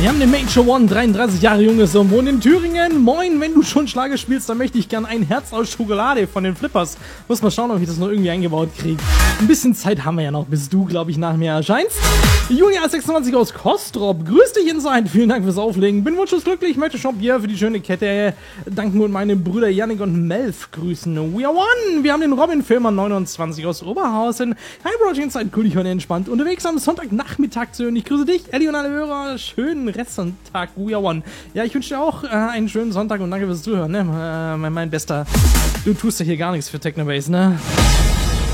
Wir haben den Major One, 33 Jahre junges Sohn, wohnt in Thüringen. Moin, wenn du schon Schlager spielst, dann möchte ich gern ein Herz aus Schokolade von den Flippers. Muss mal schauen, ob ich das noch irgendwie eingebaut kriege. Ein bisschen Zeit haben wir ja noch, bis du, glaube ich, nach mir erscheinst. Julia 26 aus Kostrop, grüß dich Inside, vielen Dank fürs Auflegen. Bin wunschlos glücklich, möchte Jean-Pierre für die schöne Kette danken und meine Brüder Yannick und Melf grüßen. We are one! Wir haben den Robin Filmer 29 aus Oberhausen. Hi Project Inside, cool, ich heute entspannt unterwegs am Sonntagnachmittag zu hören. Ich grüße dich, Ellie und alle Hörer. Schönen Restsonntag, We are one. Ja, ich wünsche dir auch einen schönen Sonntag und danke fürs Zuhören, ne? Mein Bester. Du tust ja hier gar nichts für Technobase, ne?